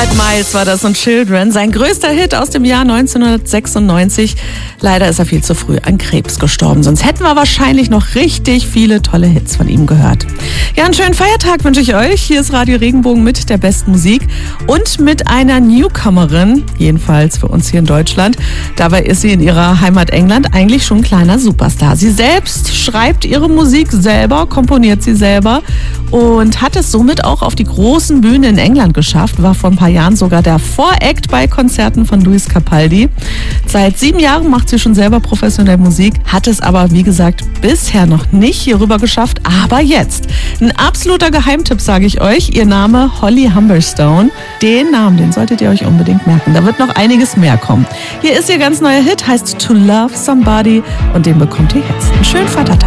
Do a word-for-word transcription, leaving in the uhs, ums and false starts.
Moonlight Miles war das und Children. Sein größter Hit aus dem Jahr neunzehnhundertsechsundneunzig. Leider ist er viel zu früh an Krebs gestorben. Sonst hätten wir wahrscheinlich noch richtig viele tolle Hits von ihm gehört. Ja, einen schönen Feiertag wünsche ich euch. Hier ist Radio Regenbogen mit der besten Musik und mit einer Newcomerin, jedenfalls für uns hier in Deutschland. Dabei ist sie in ihrer Heimat England eigentlich schon ein kleiner Superstar. Sie selbst schreibt ihre Musik selber, komponiert sie selber und hat es somit auch auf die großen Bühnen in England geschafft. War vor ein paar Jahren sogar der Voract bei Konzerten von Lewis Capaldi. Seit sieben Jahren macht sie schon selber professionell Musik, hat es aber, wie gesagt, bisher noch nicht hier rüber geschafft. Aber jetzt, ein absoluter Geheimtipp, sage ich euch, ihr Name Holly Humberstone. Den Namen, den solltet ihr euch unbedingt merken. Da wird noch einiges mehr kommen. Hier ist ihr ganz neuer Hit, heißt To Love Somebody und den bekommt ihr jetzt. Einen schönen Vatertag.